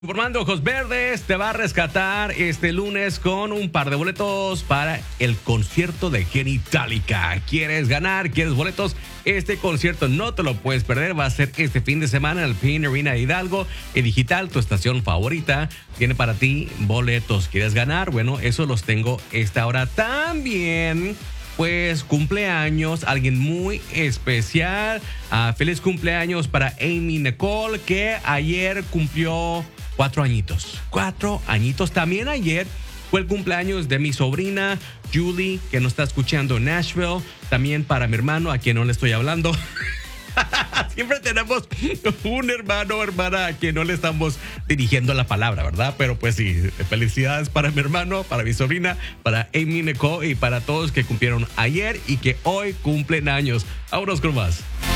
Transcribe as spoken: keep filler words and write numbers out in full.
Formando Ojos Verdes te va a rescatar este lunes con un par de boletos para el concierto de Genitalica. ¿Quieres ganar? ¿Quieres boletos? Este concierto no te lo puedes perder. Va a ser este fin de semana en el Pain Arena de Hidalgo. Y Digital, tu estación favorita, tiene para ti boletos. ¿Quieres ganar? Bueno, eso los tengo esta hora también. Pues cumpleaños, alguien muy especial. Uh, feliz cumpleaños para Amy Nicole, que ayer cumplió cuatro añitos. Cuatro añitos. También ayer fue el cumpleaños de mi sobrina Julie, que nos está escuchando en Nashville. También para mi hermano, a quien no le estoy hablando. Siempre tenemos un hermano o hermana a quien no le estamos dirigiendo la palabra, ¿verdad? Pero pues sí, felicidades para mi hermano, para mi sobrina, para Amy Nicole y para todos que cumplieron ayer y que hoy cumplen años. Vámonos con más.